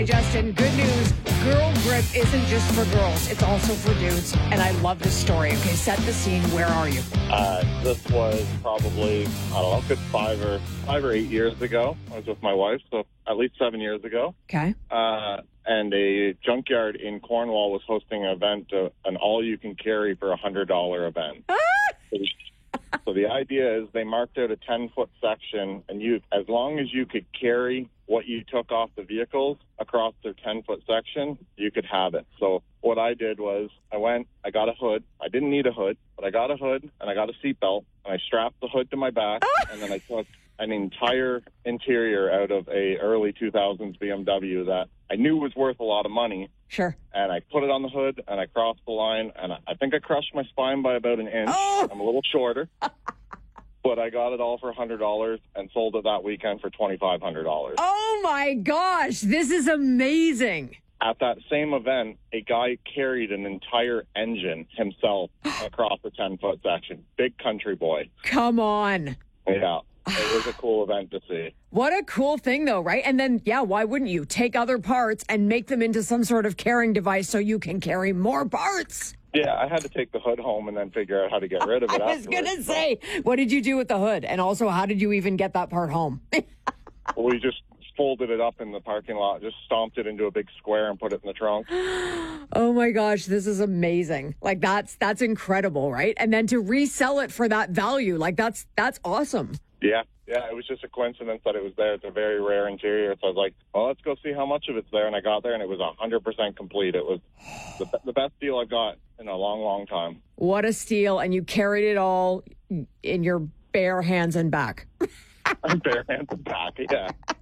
Justin, good news. Girl Grip isn't just for girls. It's also for dudes. And I love this story. Okay, set the scene. Where are you? This was probably, I don't know, good 5 or 8 years ago. I was with my wife, so at least 7 years ago. Okay. And a junkyard in Cornwall was hosting an event, an all-you-can-carry for $100 event. So the idea is they marked out a 10-foot section, and as long as you could carry what you took off the vehicles across their 10-foot section, you could have it. So what I did was I got a hood. I didn't need a hood, but I got a hood, and I got a seatbelt, and I strapped the hood to my back, and then I took an entire interior out of a early 2000s BMW that I knew was worth a lot of money. Sure. And I put it on the hood, and I crossed the line, and I think I crushed my spine by about an inch. Oh. I'm a little shorter. But I got it all for $100 and sold it that weekend for $2,500. Oh, my gosh. This is amazing. At that same event, a guy carried an entire engine himself across the 10-foot section. Big country boy. Come on. Yeah. It was a cool event to see. What a cool thing, though, right? And then, yeah, why wouldn't you take other parts and make them into some sort of carrying device so you can carry more parts? Yeah, I had to take the hood home and then figure out how to get rid of it. I was going to say, what did you do with the hood? And also, how did you even get that part home? Well, we just folded it up in the parking lot, just stomped it into a big square and put it in the trunk. Oh my gosh, this is amazing. Like that's incredible, right? And then to resell it for that value, like that's awesome. Yeah, it was just a coincidence that it was there. It's a very rare interior. So I was like, well, let's go see how much of it's there. And I got there, and it was 100% complete. It was the best deal I've got in a long, long time. What a steal. And you carried it all in your bare hands and back. Bare hands and back, yeah.